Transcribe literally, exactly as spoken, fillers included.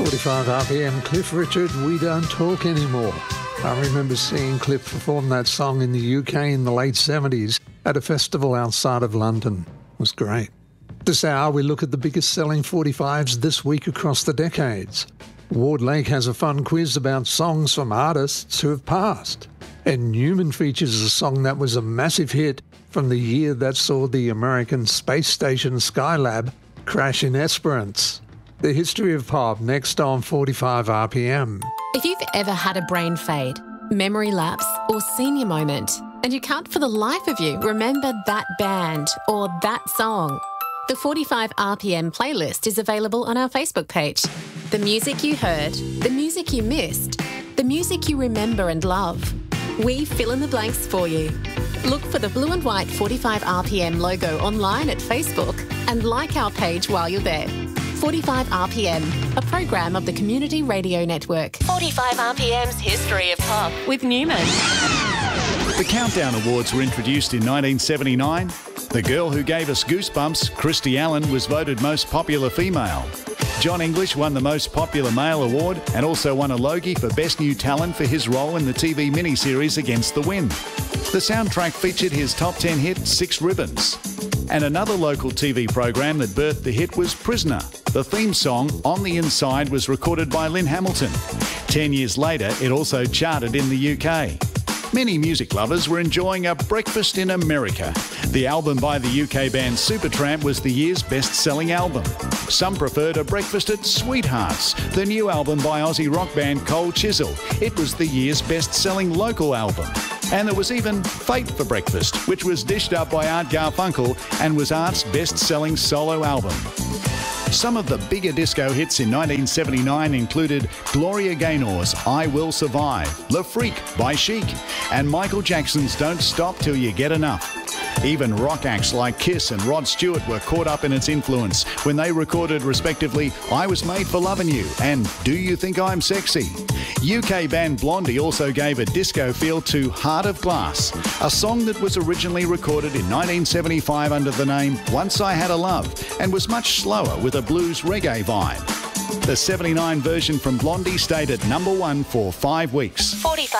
forty-five R P M, Cliff Richard, We Don't Talk Anymore. I remember seeing Cliff perform that song in the U K in the late seventies at a festival outside of London. It was great. This hour we look at the biggest selling forty-fives this week across the decades. Ward Lake has a fun quiz about songs from artists who have passed. And Newman features a song that was a massive hit from the year that saw the American space station Skylab crash in Esperance. The history of pop next on forty-five R P M. If you've ever had a brain fade, memory lapse or senior moment, and you can't for the life of you remember that band or that song, the forty-five R P M playlist is available on our Facebook page. The music you heard, the music you missed, the music you remember and love. We fill in the blanks for you. Look for the blue and white forty-five R P M logo online at Facebook and like our page while you're there. forty-five R P M, a program of the Community Radio Network. forty-five R P M's History of Pop with Newman. The Countdown Awards were introduced in nineteen seventy-nine. The girl who gave us goosebumps, Christy Allen, was voted most popular female. John English won the Most Popular Male Award and also won a Logie for Best New Talent for his role in the T V miniseries Against the Wind. The soundtrack featured his top ten hit, Six Ribbons. And another local T V program that birthed the hit was Prisoner. The theme song, On the Inside, was recorded by Lynn Hamilton. Ten years later, it also charted in the U K. Many music lovers were enjoying A Breakfast in America. The album by the U K band Supertramp was the year's best-selling album. Some preferred A Breakfast at Sweethearts, the new album by Aussie rock band Cold Chisel. It was the year's best-selling local album. And there was even Fate for Breakfast, which was dished up by Art Garfunkel and was Art's best-selling solo album. Some of the bigger disco hits in nineteen seventy-nine included Gloria Gaynor's I Will Survive, Le Freak by Chic, and Michael Jackson's Don't Stop Till You Get Enough. Even rock acts like Kiss and Rod Stewart were caught up in its influence when they recorded respectively I Was Made for Lovin' You and Do You Think I'm Sexy. U K band Blondie also gave a disco feel to Heart of Glass, a song that was originally recorded in nineteen seventy-five under the name Once I Had a Love and was much slower with a blues reggae vibe. The seventy-nine version from Blondie stayed at number one for five weeks. forty-five